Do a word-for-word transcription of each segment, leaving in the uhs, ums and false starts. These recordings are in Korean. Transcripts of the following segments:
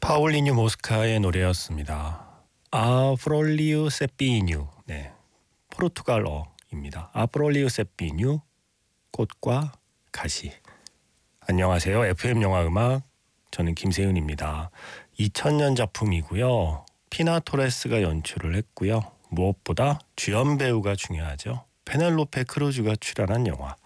파울리뉴 모스카의 노래였습니다. 아프롤리우 세피뉴. 네, 포르투갈어입니다. 아프롤리우 세피뉴, 꽃과 가시. 안녕하세요. 에프엠 영화 음악, 저는 김세윤입니다. 이천 년 작품이고요. 피나 토레스가 연출을 했고요. 무엇보다 주연 배우가 중요하죠. 페넬로페 크루즈가 출연한 영화.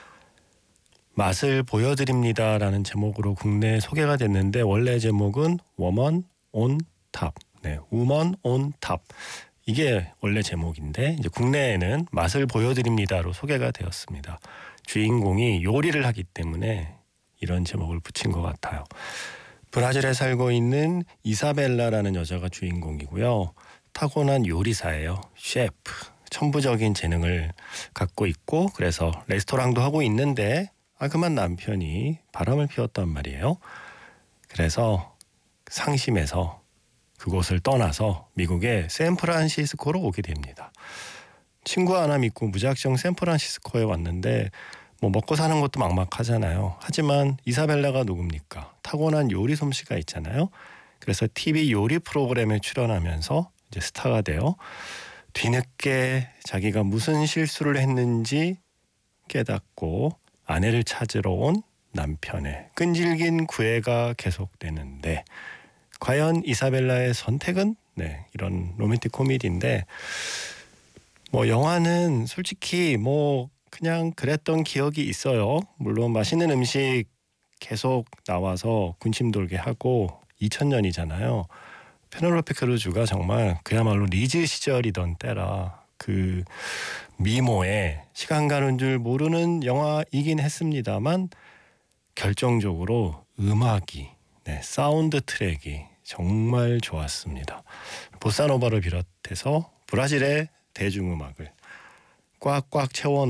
맛을 보여드립니다라는 제목으로 국내에 소개가 됐는데, 원래 제목은 워먼 온 탑. 네, 우먼 온 탑. 이게 원래 제목인데 이제 국내에는 맛을 보여드립니다로 소개가 되었습니다. 주인공이 요리를 하기 때문에 이런 제목을 붙인 것 같아요. 브라질에 살고 있는 이사벨라라는 여자가 주인공이고요. 타고난 요리사예요. 셰프. 천부적인 재능을 갖고 있고, 그래서 레스토랑도 하고 있는데 아 그만 남편이 바람을 피웠단 말이에요. 그래서 상심해서 그곳을 떠나서 미국의 샌프란시스코로 오게 됩니다. 친구 하나 믿고 무작정 샌프란시스코에 왔는데 뭐 먹고 사는 것도 막막하잖아요. 하지만 이사벨라가 누굽니까? 타고난 요리 솜씨가 있잖아요. 그래서 티비 요리 프로그램에 출연하면서 이제 스타가 돼요. 뒤늦게 자기가 무슨 실수를 했는지 깨닫고 아내를 찾으러 온 남편의 끈질긴 구애가 계속되는데, 과연 이사벨라의 선택은? 네, 이런 로맨틱 코미디인데, 뭐 영화는 솔직히 뭐 그냥 그랬던 기억이 있어요. 물론 맛있는 음식 계속 나와서 군침 돌게 하고, 이천 년이잖아요. 페넬로페 크루즈가 정말 그야말로 리즈 시절이던 때라 그 미모에 시간 가는 줄 모르는 영화이긴 했습니다만, 결정적으로 음악이, 네, 사운드 트랙이 정말 좋았습니다. 보사노바를 비롯해서 브라질의 대중음악을 꽉꽉 채워